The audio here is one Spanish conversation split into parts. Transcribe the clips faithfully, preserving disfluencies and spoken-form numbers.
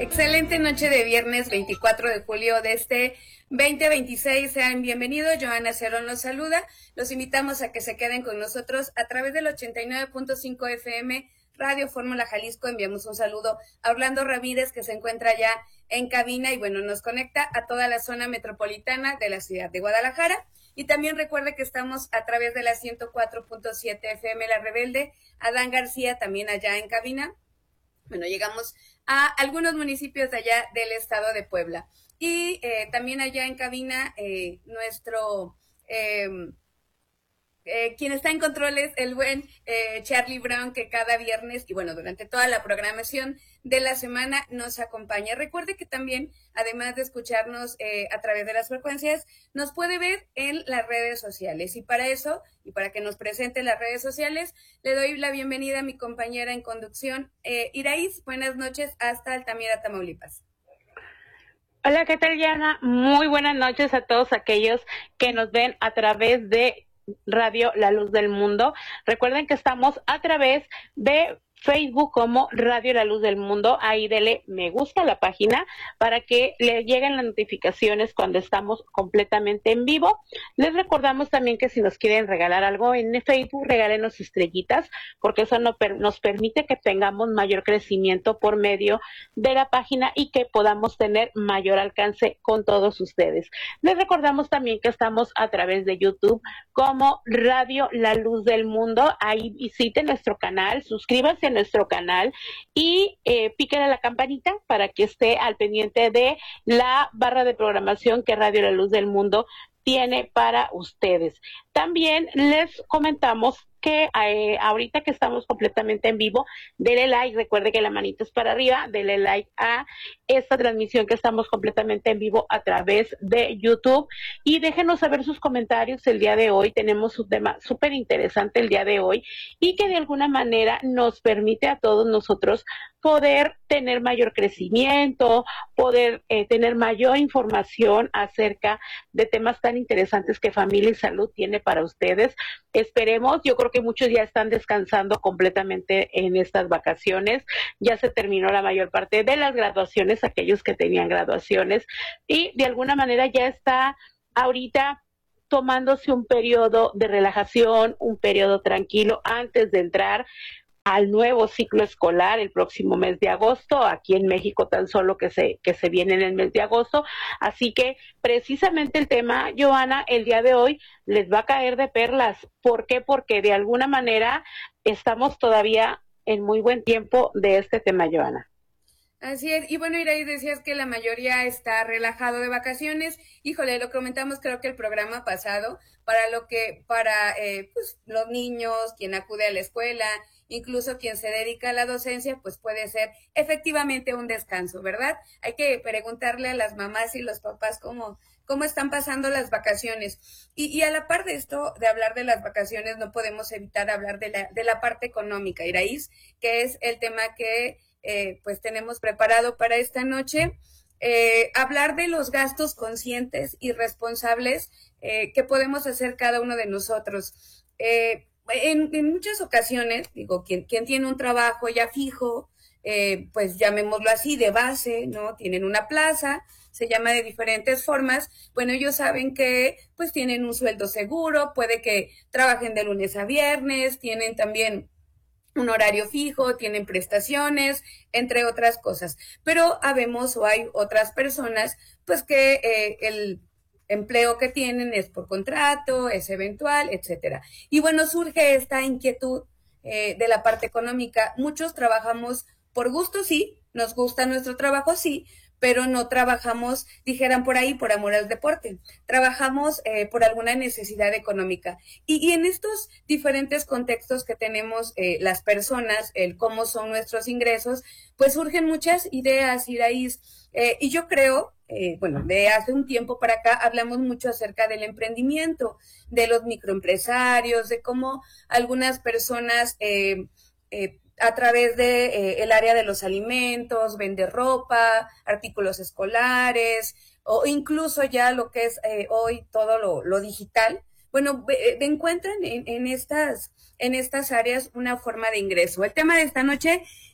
Excelente noche de viernes veinticuatro de julio de este veinte veintiséis. Sean bienvenidos. Joana Cerón los saluda. Los invitamos a que se queden con nosotros a través del ochenta y nueve punto cinco F M Radio Fórmula Jalisco. Enviamos un saludo a Orlando Ramírez, que se encuentra ya en cabina y bueno, nos conecta a toda la zona metropolitana de la ciudad de Guadalajara. Y también recuerde que estamos a través de la ciento cuatro punto siete F M La Rebelde. Adán García también allá en cabina. Bueno, llegamos a algunos municipios de allá del estado de Puebla. Y eh, también allá en cabina, eh, nuestro, eh, eh, quien está en controles, el buen eh, Charlie Brown, que cada viernes, y bueno, durante toda la programación de la semana nos acompaña. Recuerde que también, además de escucharnos eh, a través de las frecuencias, nos puede ver en las redes sociales. Y para eso, y para que nos presente las redes sociales, le doy la bienvenida a mi compañera en conducción, eh, Iraíz. Buenas noches hasta Altamira, Tamaulipas. Hola, ¿qué tal, Diana? Muy buenas noches a todos aquellos que nos ven a través de Radio La Luz del Mundo. Recuerden que estamos a través de Facebook como Radio La Luz del Mundo. Ahí dele me gusta a la página para que le lleguen las notificaciones cuando estamos completamente en vivo. Les recordamos también que si nos quieren regalar algo en Facebook, regálenos estrellitas, porque eso no per- nos permite que tengamos mayor crecimiento por medio de la página y que podamos tener mayor alcance con todos ustedes. Les recordamos también que estamos a través de YouTube como Radio La Luz del Mundo. Ahí visiten nuestro canal, suscríbanse a nuestro canal y eh, píquenle a la campanita para que esté al pendiente de la barra de programación que Radio La Luz del Mundo tiene para ustedes. También les comentamos que eh, ahorita que estamos completamente en vivo, denle like, recuerde que la manita es para arriba, denle like a esta transmisión que estamos completamente en vivo a través de YouTube y déjenos saber sus comentarios el día de hoy. Tenemos un tema súper interesante el día de hoy y que de alguna manera nos permite a todos nosotros poder tener mayor crecimiento, poder eh, tener mayor información acerca de temas tan interesantes que Familia y Salud tiene para ustedes. Esperemos, yo creo que muchos ya están descansando completamente en estas vacaciones, ya se terminó la mayor parte de las graduaciones, aquellos que tenían graduaciones, y de alguna manera ya está ahorita tomándose un periodo de relajación, un periodo tranquilo antes de entrar al nuevo ciclo escolar el próximo mes de agosto, aquí en México tan solo que se que se viene en el mes de agosto, así que precisamente el tema, Joana, el día de hoy les va a caer de perlas. ¿Por qué? Porque de alguna manera estamos todavía en muy buen tiempo de este tema, Joana. Así es, y bueno, Iraí, decías que la mayoría está relajado de vacaciones. Híjole, lo comentamos creo que el programa pasado, para lo que, para eh, pues los niños, quien acude a la escuela, incluso quien se dedica a la docencia, pues puede ser efectivamente un descanso, ¿verdad? Hay que preguntarle a las mamás y los papás cómo, cómo están pasando las vacaciones. Y, y a la par de esto, de hablar de las vacaciones, no podemos evitar hablar de la, de la parte económica, Iraíz, que es el tema que Eh, pues tenemos preparado para esta noche, eh, hablar de los gastos conscientes y responsables eh, que podemos hacer cada uno de nosotros. Eh, en, en muchas ocasiones, digo, quien, quien tiene un trabajo ya fijo, eh, pues llamémoslo así, de base, ¿no? Tienen una plaza, se llama de diferentes formas. Bueno, ellos saben que pues tienen un sueldo seguro, puede que trabajen de lunes a viernes, tienen también un horario fijo, tienen prestaciones, entre otras cosas. Pero habemos o hay otras personas, pues que eh, el empleo que tienen es por contrato, es eventual, etcétera. Y bueno, surge esta inquietud eh, de la parte económica. Muchos trabajamos por gusto, sí, nos gusta nuestro trabajo, sí, pero no trabajamos, dijeran por ahí, por amor al deporte. Trabajamos eh, por alguna necesidad económica. Y, y en estos diferentes contextos que tenemos eh, las personas, el cómo son nuestros ingresos, pues surgen muchas ideas, Iraíz. Eh, y yo creo, eh, bueno, de hace un tiempo para acá hablamos mucho acerca del emprendimiento, de los microempresarios, de cómo algunas personas eh, eh, a través de eh, el área de los alimentos, vende ropa, artículos escolares, o incluso ya lo que es eh, hoy todo lo, lo digital. Bueno, eh, encuentran en, en estas en estas áreas una forma de ingreso. El tema de esta noche,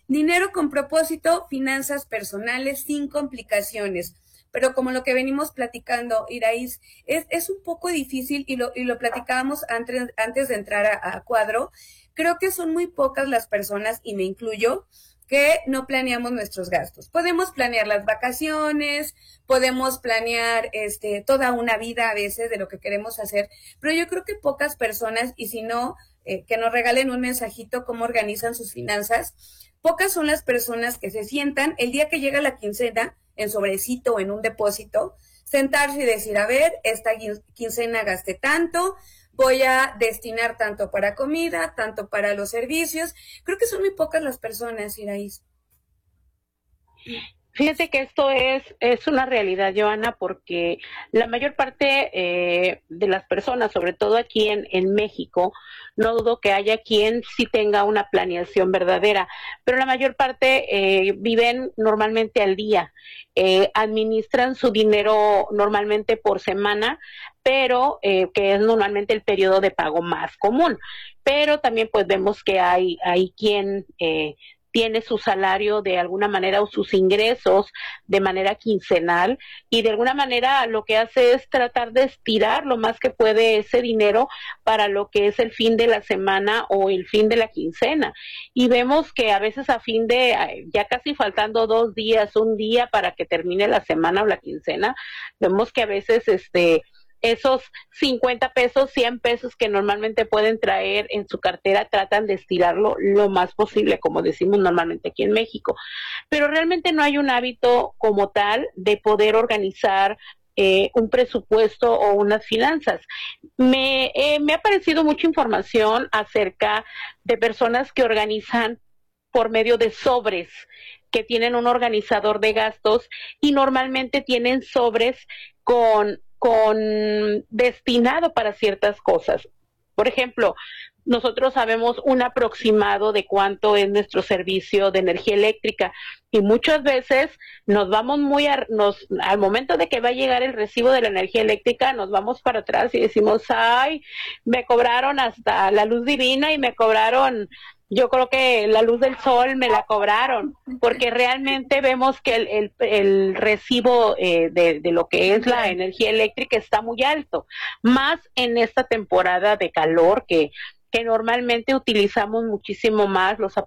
Dinero con propósito, finanzas personales sin complicaciones. Pero como lo que venimos platicando, Iraís, es, es un poco difícil y lo, y lo platicábamos antes, antes de entrar a, a cuadro. Creo que son muy pocas las personas, y me incluyo, que no planeamos nuestros gastos. Podemos planear las vacaciones, podemos planear este, toda una vida a veces de lo que queremos hacer, pero yo creo que pocas personas, y si no, eh, que nos regalen un mensajito cómo organizan sus finanzas. Pocas son las personas que se sientan el día que llega la quincena, en sobrecito o en un depósito, sentarse y decir, a ver, esta quincena gasté tanto, voy a destinar tanto para comida, tanto para los servicios. Creo que son muy pocas las personas, Iraís. Fíjate que esto es, es una realidad, Joana, porque la mayor parte eh, de las personas, sobre todo aquí en, en México, no dudo que haya quien sí tenga una planeación verdadera, pero la mayor parte eh, viven normalmente al día, eh, administran su dinero normalmente por semana, pero eh, que es normalmente el periodo de pago más común. Pero también pues vemos que hay, hay quien... Eh, tiene su salario de alguna manera o sus ingresos de manera quincenal y de alguna manera lo que hace es tratar de estirar lo más que puede ese dinero para lo que es el fin de la semana o el fin de la quincena. Y vemos que a veces a fin de, ya casi faltando dos días, un día para que termine la semana o la quincena, vemos que a veces este esos cincuenta pesos, cien pesos que normalmente pueden traer en su cartera, tratan de estirarlo lo más posible, como decimos normalmente aquí en México. Pero realmente no hay un hábito como tal de poder organizar eh, un presupuesto o unas finanzas. Me, eh, me ha aparecido mucha información acerca de personas que organizan por medio de sobres, que tienen un organizador de gastos y normalmente tienen sobres con con destinado para ciertas cosas. Por ejemplo, nosotros sabemos un aproximado de cuánto es nuestro servicio de energía eléctrica y muchas veces nos vamos muy a, nos, al momento de que va a llegar el recibo de la energía eléctrica nos vamos para atrás y decimos, ay, me cobraron hasta la luz divina y me cobraron, yo creo que la luz del sol me la cobraron, porque realmente vemos que el, el, el recibo eh, de, de lo que es la energía eléctrica está muy alto, más en esta temporada de calor que, que normalmente utilizamos muchísimo más los